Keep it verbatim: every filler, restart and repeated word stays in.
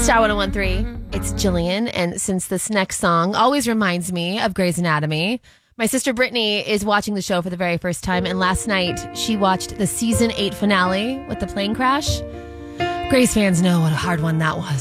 Star one oh one three. It's Jillian, and since this next song always reminds me of Grey's Anatomy, my sister Brittany is watching the show for the very first time, and last night she watched the season eight finale with the plane crash. Grey's fans know what a hard one that was.